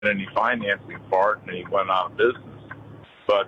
any financing for it, and he went out of business. But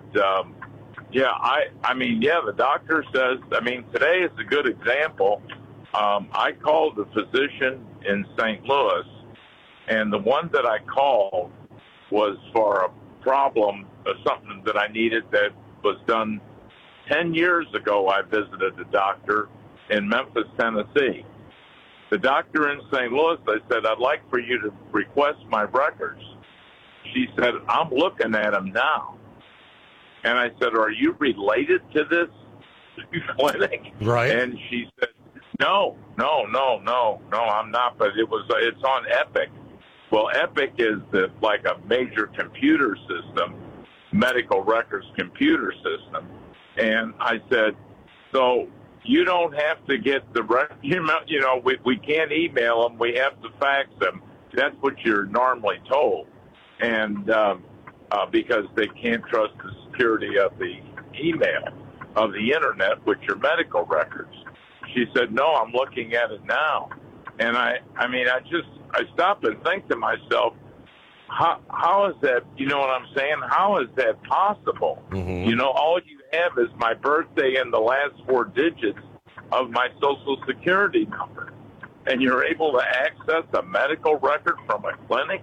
the doctor says. I mean, today is a good example. I called the physician in St. Louis, and the one that I called was for a problem or something that I needed that was done 10 years ago. I visited the doctor in Memphis, Tennessee. The doctor in St. Louis, I said, I'd like for you to request my records. She said, I'm looking at them now. And I said, are you related to this clinic? Right. And she said, no, I'm not, but it's on Epic. Well, Epic is like a major computer system, medical records computer system. And I said, so you don't have to get the record, we can't email them, we have to fax them. That's what you're normally told. And because they can't trust the security of the email, of the internet, which are medical records. She said, no, I'm looking at it now. And I stop and think to myself, how is that, you know what I'm saying? How is that possible? Mm-hmm. All you have is my birthday and the last 4 digits of my Social Security number. And you're able to access a medical record from a clinic?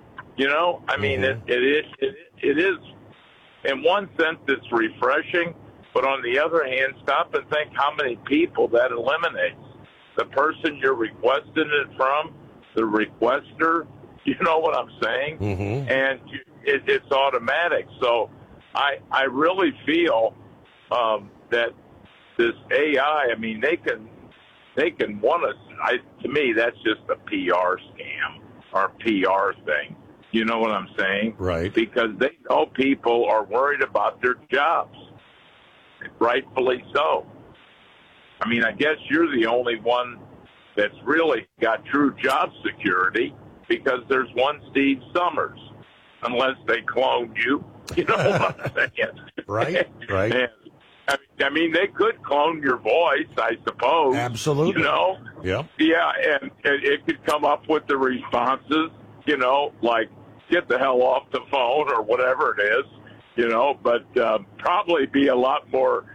Mm-hmm. It is, in one sense, it's refreshing. But on the other hand, stop and think how many people that eliminates. The person you're requesting it from, the requester, you know what I'm saying? Mm-hmm. And it's automatic. So I really feel that this AI, I mean, they can want us. To me, that's just a PR scam or PR thing. You know what I'm saying? Right. Because they know people are worried about their jobs. Rightfully so. I mean, I guess you're the only one that's really got true job security because there's one Steve Summers, unless they cloned you. You know what I'm saying? Right. And, I mean, they could clone your voice, I suppose. Absolutely. Yeah. Yeah, and it could come up with the responses, like get the hell off the phone or whatever it is, but probably be a lot more,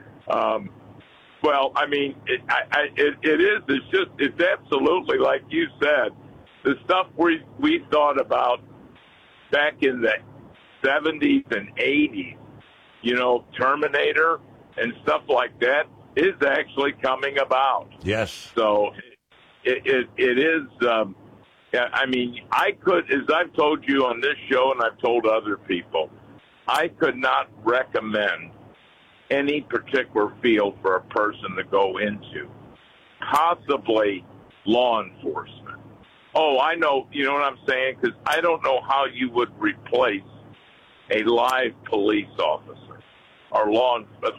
it's absolutely like you said, the stuff we thought about back in the 70s and 80s, Terminator and stuff like that is actually coming about. Yes. So it is, I could, as I've told you on this show and I've told other people, I could not recommend any particular field for a person to go into, possibly law enforcement. Oh, I know, you know what I'm saying? Because I don't know how you would replace a live police officer or a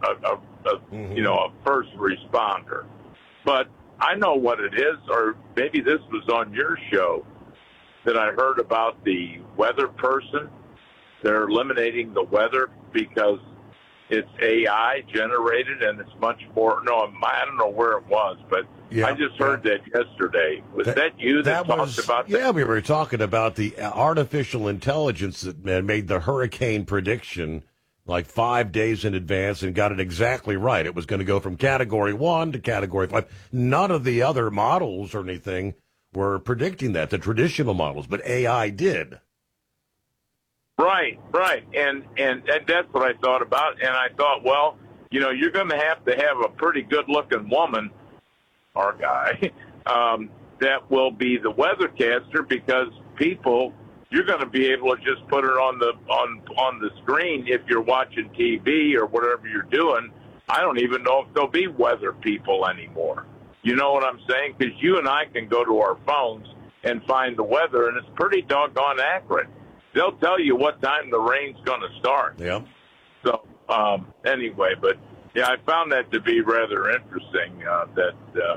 first responder. But I know what it is, or maybe this was on your show that I heard about the weather person. They're eliminating the weather because it's AI generated and it's much more. No, I don't know where it was, but yeah, I just heard that yesterday. Was that you that talked about that? Yeah, we were talking about the artificial intelligence that made the hurricane prediction like 5 days in advance and got it exactly right. It was going to go from Category 1 to Category 5. None of the other models or anything were predicting that, the traditional models, but AI did. Right. And that's what I thought about. And I thought, well, you're going to have a pretty good-looking woman or guy that will be the weathercaster because you're going to be able to just put it on the screen if you're watching TV or whatever you're doing. I don't even know if there'll be weather people anymore. You know what I'm saying? Because you and I can go to our phones and find the weather, and it's pretty doggone accurate. They'll tell you what time the rain's going to start. Yeah. So anyway, but yeah, I found that to be rather interesting. That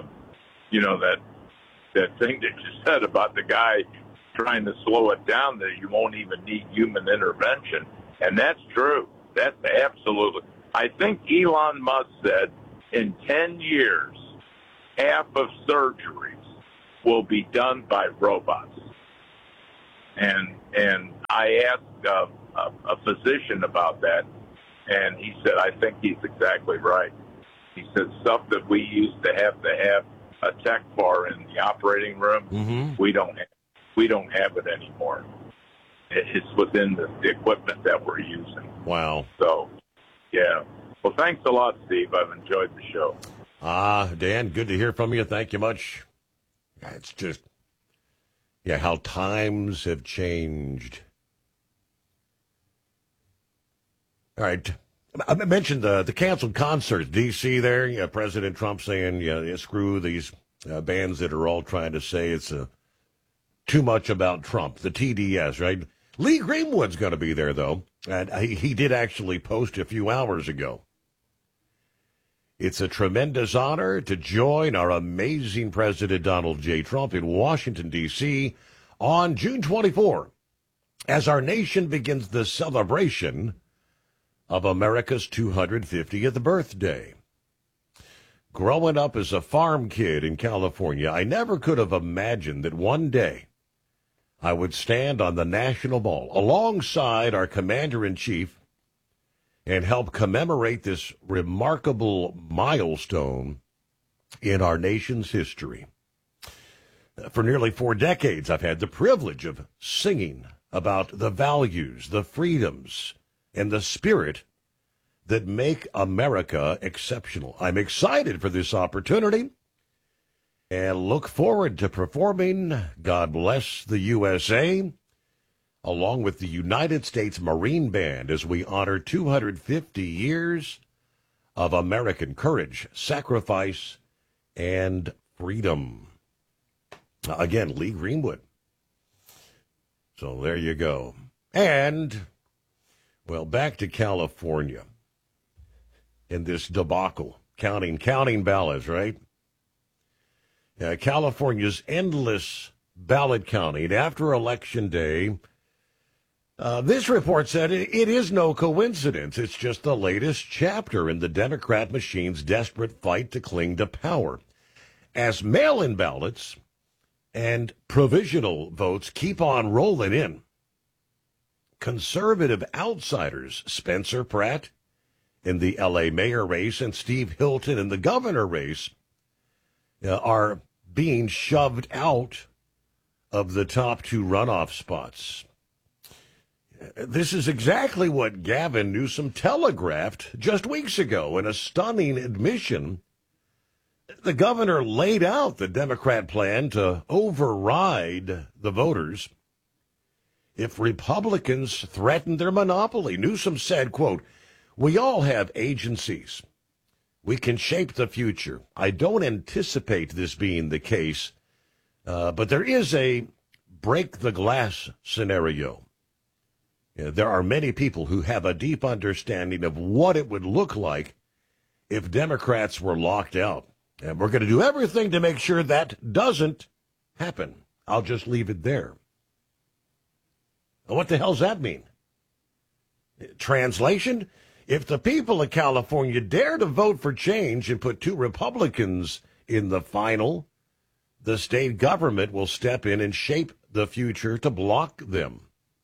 thing that you said about the guy trying to slow it down, that you won't even need human intervention, and that's true. That's absolutely. I think Elon Musk said in 10 years, half of surgeries will be done by robots. And I asked a physician about that, and he said, I think he's exactly right. He said stuff that we used to have a tech bar in the operating room, we don't have it anymore. It's within the equipment that we're using. Wow. So, yeah. Well, thanks a lot, Steve. I've enjoyed the show. Dan, good to hear from you. Thank you much. It's just, how times have changed. All right. I mentioned the canceled concerts, D.C. there. Yeah, President Trump saying, screw these bands that are all trying to say it's too much about Trump, the TDS, right? Lee Greenwood's going to be there, though, and he did actually post a few hours ago. It's a tremendous honor to join our amazing President Donald J. Trump in Washington, D.C. on June 24 as our nation begins the celebration of America's 250th birthday. Growing up as a farm kid in California, I never could have imagined that one day I would stand on the National Mall alongside our commander-in-chief and help commemorate this remarkable milestone in our nation's history. For nearly 4 decades, I've had the privilege of singing about the values, the freedoms, and the spirit that make America exceptional. I'm excited for this opportunity and look forward to performing God Bless the USA along with the United States Marine Band as we honor 250 years of American courage, sacrifice, and freedom. Again, Lee Greenwood. So there you go. And, well, back to California in this debacle, counting ballots, right? California's endless ballot counting after Election Day. This report said it is no coincidence. It's just the latest chapter in the Democrat machine's desperate fight to cling to power. As mail-in ballots and provisional votes keep on rolling in, conservative outsiders Spencer Pratt in the L.A. mayor race and Steve Hilton in the governor race are being shoved out of the top 2 runoff spots. This is exactly what Gavin Newsom telegraphed just weeks ago in a stunning admission. The governor laid out the Democrat plan to override the voters if Republicans threatened their monopoly. Newsom said, quote, "We all have agencies. We can shape the future. I don't anticipate this being the case, but there is a break the glass scenario. There are many people who have a deep understanding of what it would look like if Democrats were locked out. And we're going to do everything to make sure that doesn't happen. I'll just leave it there." What the hell's that mean? Translation? If the people of California dare to vote for change and put 2 Republicans in the final, the state government will step in and shape the future to block them.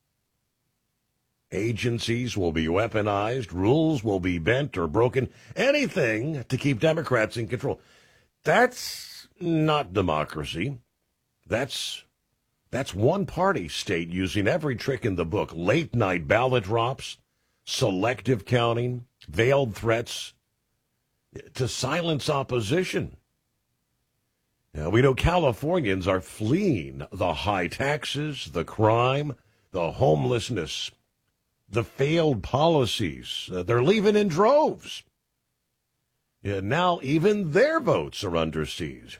Agencies will be weaponized, rules will be bent or broken, anything to keep Democrats in control. That's not democracy. That's one-party state using every trick in the book. Late-night ballot drops, selective counting, veiled threats to silence opposition. Now, we know Californians are fleeing the high taxes, the crime, the homelessness, the failed policies. They're leaving in droves. Now even their votes are under siege.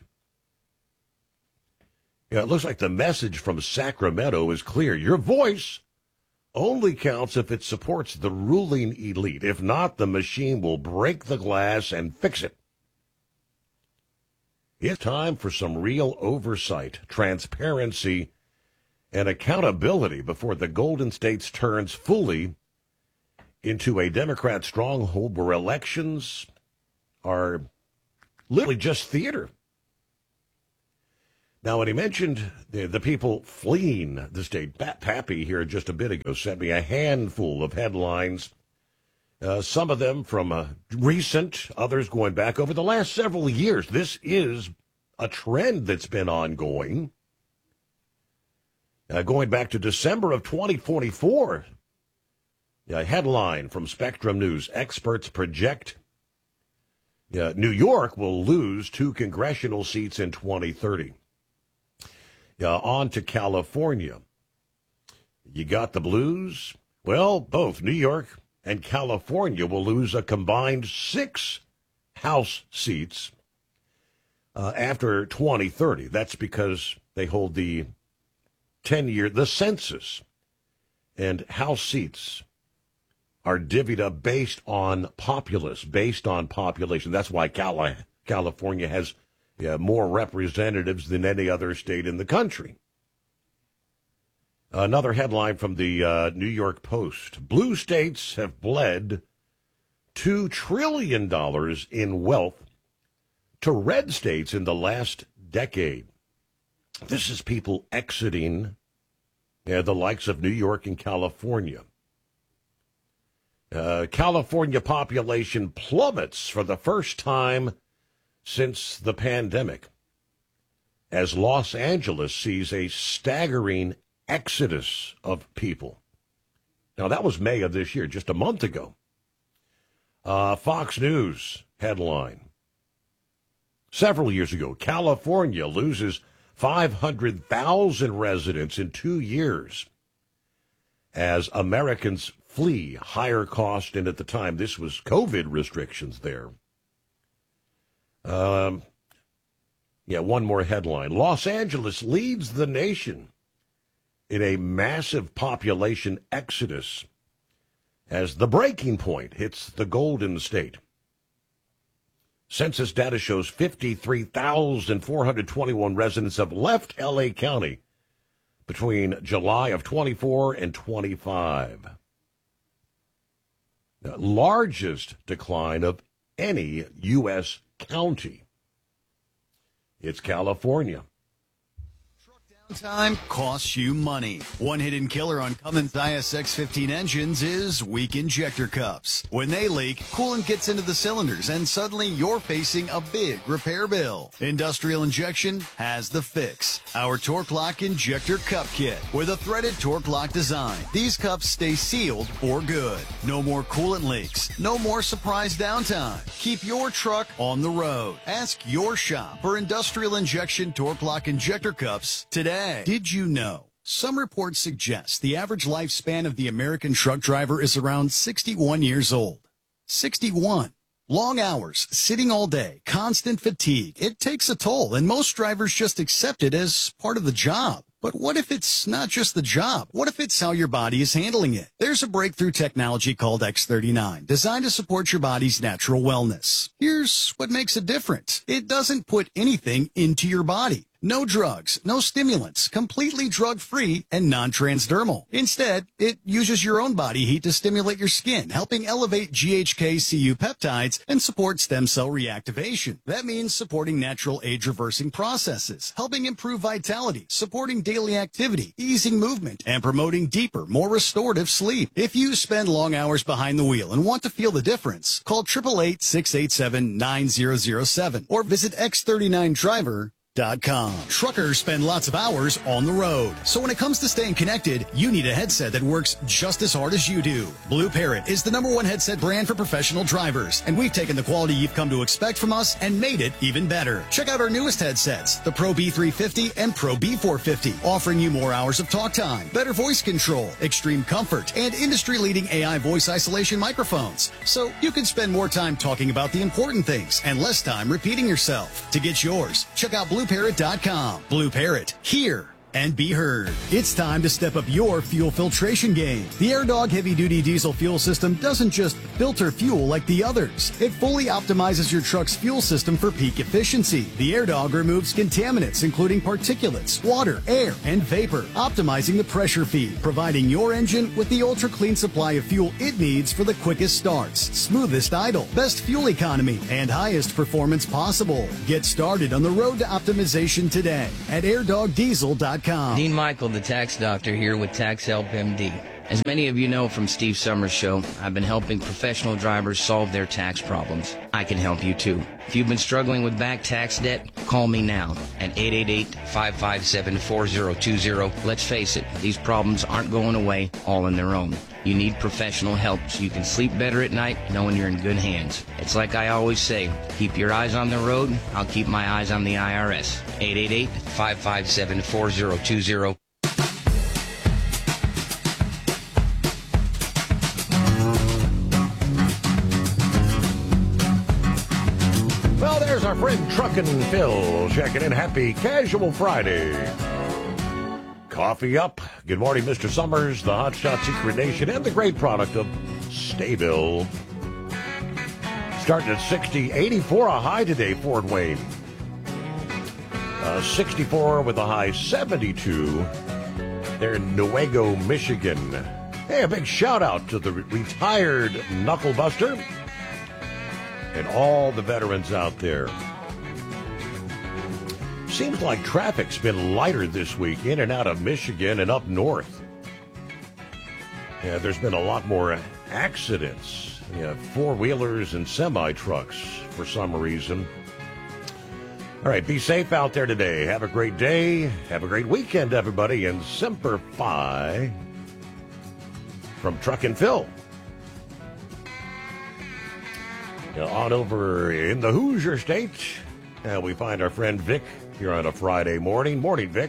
It looks like the message from Sacramento is clear. Your voice only counts if it supports the ruling elite. If not, the machine will break the glass and fix it. It's time for some real oversight, transparency, and accountability before the Golden State turns fully into a Democrat stronghold where elections are literally just theater. Now, when he mentioned the people fleeing the state, Pappy here just a bit ago sent me a handful of headlines, some of them from recent, others going back over the last several years. This is a trend that's been ongoing. Going back to December of 2024, a headline from Spectrum News, experts project New York will lose 2 congressional seats in 2030. On to California. You got the blues? Well, both New York and California will lose a combined 6 House seats after 2030. That's because they hold the the census, and House seats are divvied up based on population. That's why California has more representatives than any other state in the country. Another headline from the New York Post. Blue states have bled $2 trillion in wealth to red states in the last decade. This is people exiting the likes of New York and California. California population plummets for the first time since the pandemic, as Los Angeles sees a staggering exodus of people. Now, that was May of this year, just a month ago. Fox News headline. Several years ago, California loses 500,000 residents in 2 years as Americans flee higher cost, and at the time, this was COVID restrictions there. One more headline. Los Angeles leads the nation in a massive population exodus as the breaking point hits the Golden State. Census data shows 53,421 residents have left L.A. County between July of 24 and 25. The largest decline of any U.S. county. It's California. Downtime costs you money. One hidden killer on Cummins ISX-15 engines is weak injector cups. When they leak, coolant gets into the cylinders and suddenly you're facing a big repair bill. Industrial Injection has the fix. Our Torque Lock Injector Cup Kit with a threaded Torque Lock design. These cups stay sealed for good. No more coolant leaks. No more surprise downtime. Keep your truck on the road. Ask your shop for Industrial Injection Torque Lock Injector Cups today. Did you know? Some reports suggest the average lifespan of the American truck driver is around 61 years old. 61. Long hours, sitting all day, constant fatigue. It takes a toll, and most drivers just accept it as part of the job. But what if it's not just the job? What if it's how your body is handling it? There's a breakthrough technology called X39, designed to support your body's natural wellness. Here's what makes it different. It doesn't put anything into your body. No drugs, no stimulants, completely drug-free and non-transdermal. Instead, it uses your own body heat to stimulate your skin, helping elevate GHK-Cu peptides and support stem cell reactivation. That means supporting natural age-reversing processes, helping improve vitality, supporting daily activity, easing movement, and promoting deeper, more restorative sleep. If you spend long hours behind the wheel and want to feel the difference, call 888-687-9007 or visit X39Driver.com. Truckers spend lots of hours on the road. So when it comes to staying connected, you need a headset that works just as hard as you do. Blue Parrot is the #1 headset brand for professional drivers, and we've taken the quality you've come to expect from us and made it even better. Check out our newest headsets, the Pro B350 and Pro B450, offering you more hours of talk time, better voice control, extreme comfort, and industry-leading AI voice isolation microphones. So you can spend more time talking about the important things and less time repeating yourself. To get yours, check out BlueParrot.com. Blue Parrot, here and be heard. It's time to step up your fuel filtration game. The AirDog heavy-duty diesel fuel system doesn't just filter fuel like the others. It fully optimizes your truck's fuel system for peak efficiency. The AirDog removes contaminants, including particulates, water, air, and vapor, optimizing the pressure feed, providing your engine with the ultra-clean supply of fuel it needs for the quickest starts, smoothest idle, best fuel economy, and highest performance possible. Get started on the road to optimization today at airdogdiesel.com. Dean Michael, the tax doctor, here with Tax Help MD. As many of you know from Steve Summers' show, I've been helping professional drivers solve their tax problems. I can help you too. If you've been struggling with back tax debt, call me now at 888-557-4020. Let's face it, these problems aren't going away all on their own. You need professional help so you can sleep better at night knowing you're in good hands. It's like I always say, keep your eyes on the road, I'll keep my eyes on the IRS. 888-557-4020. Well, there's our friend Truckin' Phil checking in. Happy Casual Friday. Coffee up. Good morning, Mr. Summers, the Hot Shot Secret Nation, and the great product of Stayville. Starting at 60, 84 a high today, Fort Wayne. 64 with a high 72 there in Newaygo, Michigan. Hey, a big shout out to the retired Knucklebuster and all the veterans out there. Seems like traffic's been lighter this week in and out of Michigan and up north. Yeah, there's been a lot more accidents. Yeah, four-wheelers and semi-trucks for some reason. All right, be safe out there today. Have a great day. Have a great weekend, everybody. And Semper Fi from Truckin' Phil. On over in the Hoosier State, we find our friend Vic here on a Friday morning. Morning, Vic.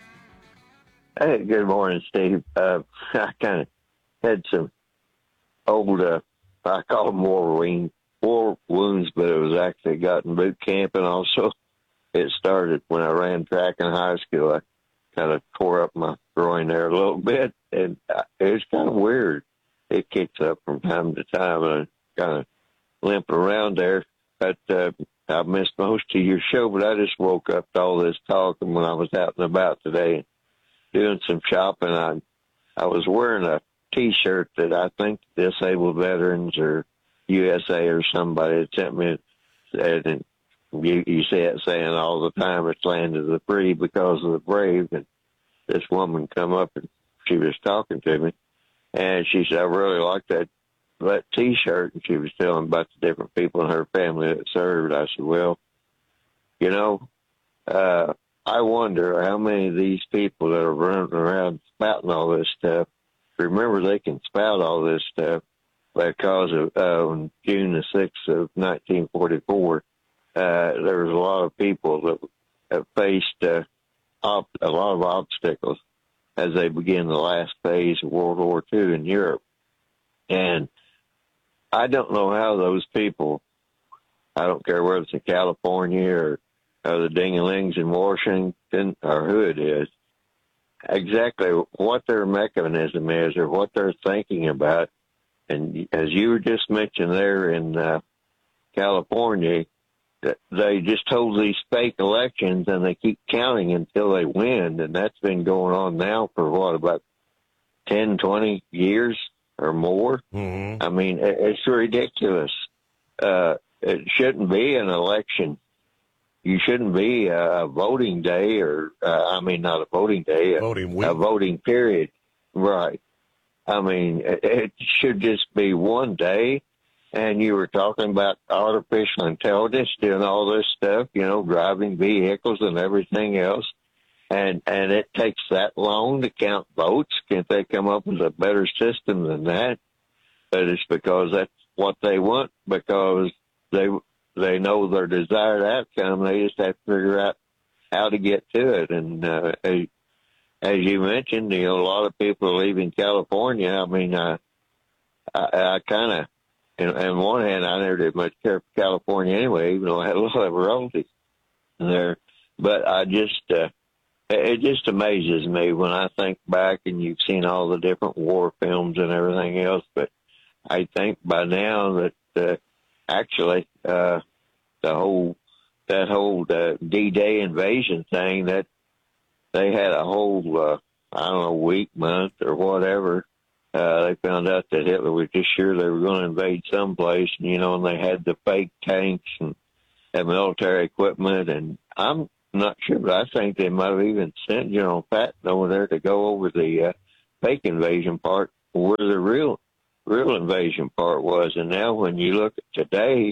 Hey, good morning, Steve. I kind of had some old, I call them war wounds, but it was actually got in boot camp, and also it started when I ran track in high school. I kind of tore up my groin there a little bit, and it was kind of weird. It kicks up from time to time, and I kind of limp around there. But I missed most of your show, but I just woke up to all this talking when I was out and about today doing some shopping. I was wearing a T-shirt that I think Disabled Veterans or USA or somebody had sent me, and you see it saying all the time, it's land of the free because of the brave. And this woman come up and she was talking to me, and she said, I really like that T-shirt, and she was telling about the different people in her family that served. I said, well, you know, I wonder how many of these people that are running around spouting all this stuff, remember they can spout all this stuff because of on June the 6th of 1944, there was a lot of people that faced a lot of obstacles as they began the last phase of World War II in Europe. And I don't know how those people, I don't care whether it's in California or the Ding-a-lings in Washington or who it is, exactly what their mechanism is or what they're thinking about. And as you were just mentioning there in California, they just hold these fake elections and they keep counting until they win. And that's been going on now for about 10, 20 years or more. Mm-hmm. I mean, it's ridiculous. It shouldn't be an election. You shouldn't be a voting day or, not a voting day, voting week. A voting period. Right. I mean, it should just be one day. And you were talking about artificial intelligence doing all this stuff, driving vehicles and everything else. And it takes that long to count votes. Can't they come up with a better system than that? But it's because that's what they want, because they know their desired outcome. They just have to figure out how to get to it. And as you mentioned, a lot of people are leaving California. I mean, I kind of, on one hand, I never did much care for California anyway, even though I had a lot of relatives there. But I just, it just amazes me when I think back, and you've seen all the different war films and everything else, but I think by now that actually that whole D-Day invasion thing, that they had a whole week, month, or whatever. They found out that Hitler was just sure they were going to invade someplace, and they had the fake tanks and that military equipment, and I'm not sure, but I think they might have even sent General Patton over there to go over the fake invasion part where the real invasion part was. And now when you look at today,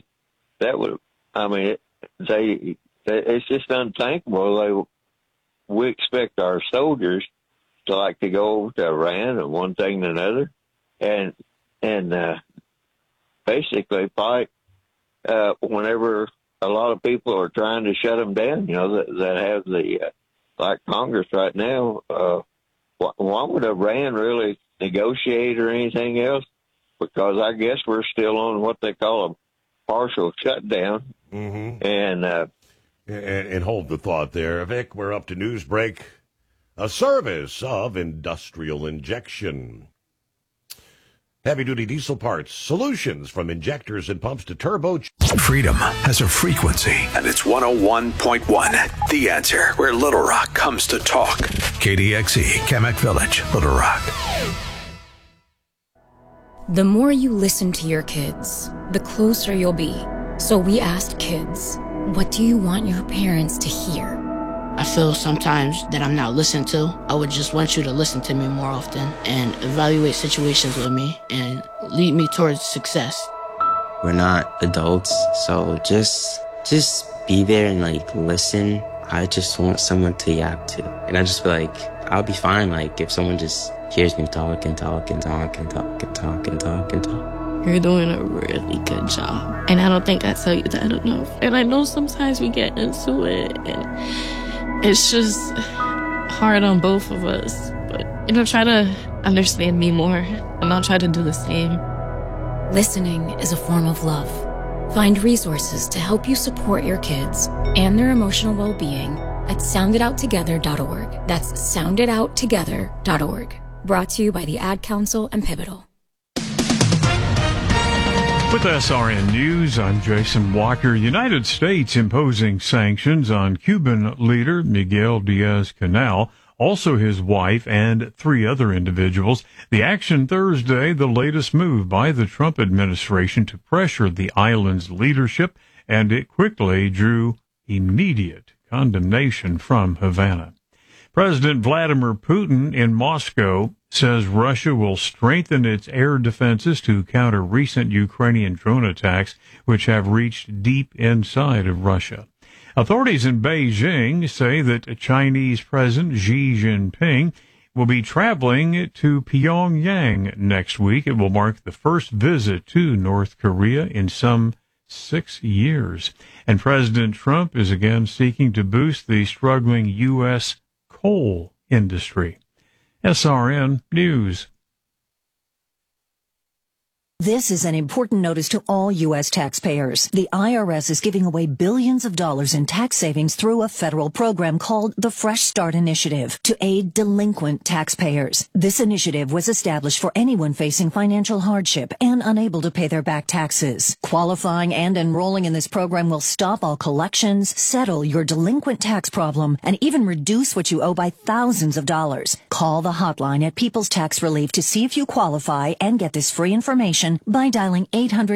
it's just unthinkable. We expect our soldiers to like to go over to Iran and one thing and another, and basically fight whenever a lot of people are trying to shut them down. That have the like Congress right now. Why would Iran really negotiate or anything else? Because I guess we're still on what they call a partial shutdown. Mm-hmm. And hold the thought there, Vic. We're up to news break. A service of Industrial Injection. Heavy-duty diesel parts, solutions from injectors and pumps to turbo. Freedom has a frequency, and it's 101.1. The Answer, where Little Rock comes to talk. KDXE, Kamak Village, Little Rock. The more you listen to your kids, the closer you'll be. So we asked kids, what do you want your parents to hear? I feel sometimes that I'm not listened to. I would just want you to listen to me more often and evaluate situations with me and lead me towards success. We're not adults, so just be there and listen. I just want someone to yap to. And I just feel like I'll be fine if someone just hears me talk and talk and talk and talk and talk and talk and talk. You're doing a really good job. And I don't think I tell you that enough. And I know sometimes we get into it and it's just hard on both of us. But, try to understand me more, and I'll try to do the same. Listening is a form of love. Find resources to help you support your kids and their emotional well-being at sounditouttogether.org. That's sounditouttogether.org. Brought to you by the Ad Council and Pivotal. With SRN News, I'm Jason Walker. United States imposing sanctions on Cuban leader Miguel Diaz-Canel, also his wife, and 3 other individuals. The action Thursday, the latest move by the Trump administration to pressure the island's leadership, and it quickly drew immediate condemnation from Havana. President Vladimir Putin in Moscow says Russia will strengthen its air defenses to counter recent Ukrainian drone attacks, which have reached deep inside of Russia. Authorities in Beijing say that Chinese President Xi Jinping will be traveling to Pyongyang next week. It will mark the first visit to North Korea in some 6 years. And President Trump is again seeking to boost the struggling U.S. coal industry. SRN News. This is an important notice to all U.S. taxpayers. The IRS is giving away billions of dollars in tax savings through a federal program called the Fresh Start Initiative to aid delinquent taxpayers. This initiative was established for anyone facing financial hardship and unable to pay their back taxes. Qualifying and enrolling in this program will stop all collections, settle your delinquent tax problem, and even reduce what you owe by thousands of dollars. Call the hotline at People's Tax Relief to see if you qualify and get this free information by dialing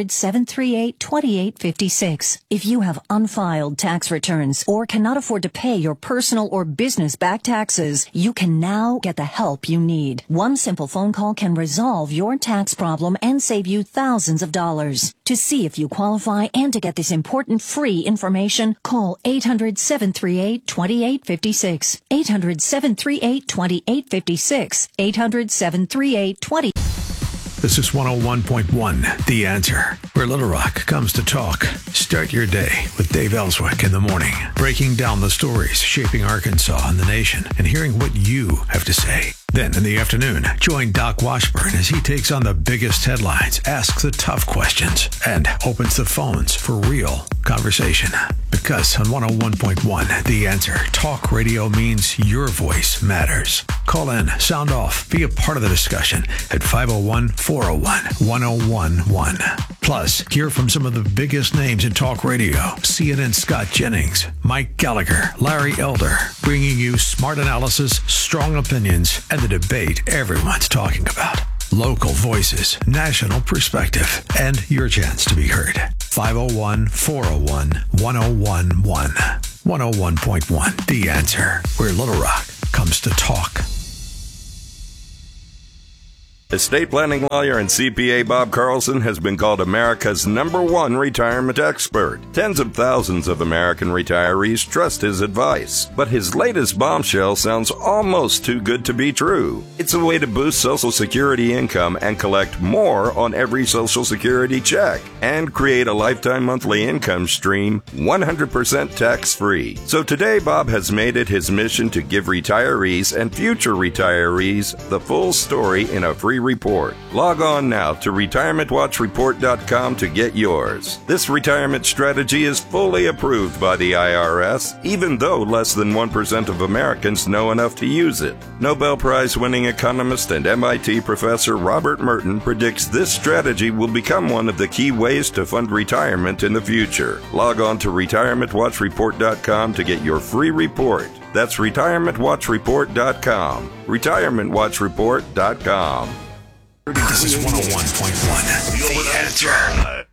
800-738-2856. If you have unfiled tax returns or cannot afford to pay your personal or business back taxes, you can now get the help you need. One simple phone call can resolve your tax problem and save you thousands of dollars. To see if you qualify and to get this important free information, call 800-738-2856. 800-738-2856. 800-738-2856. This is 101.1, The Answer, where Little Rock comes to talk. Start your day with Dave Ellswick in the morning, breaking down the stories shaping Arkansas and the nation and hearing what you have to say. Then in the afternoon, join Doc Washburn as he takes on the biggest headlines, asks the tough questions, and opens the phones for real conversation. Because on 101.1, The Answer, talk radio means your voice matters. Call in, sound off, be a part of the discussion at 501-401-1011. Plus, hear from some of the biggest names in talk radio. CNN's Scott Jennings, Mike Gallagher, Larry Elder, bringing you smart analysis, strong opinions, and the debate everyone's talking about. Local voices, national perspective, and your chance to be heard. 501-401-1011. 101.1, The Answer, where Little Rock comes to talk. Estate planning lawyer and CPA Bob Carlson has been called America's #1 retirement expert. Tens of thousands of American retirees trust his advice. But his latest bombshell sounds almost too good to be true. It's a way to boost Social Security income and collect more on every Social Security check and create a lifetime monthly income stream 100% tax-free. So today, Bob has made it his mission to give retirees and future retirees the full story in a free report. Log on now to retirementwatchreport.com to get yours. This retirement strategy is fully approved by the IRS, even though less than 1% of Americans know enough to use it. Nobel Prize-winning economist and MIT professor Robert Merton predicts this strategy will become one of the key ways to fund retirement in the future. Log on to retirementwatchreport.com to get your free report. That's retirementwatchreport.com. retirementwatchreport.com. This is 101.1, The Answer.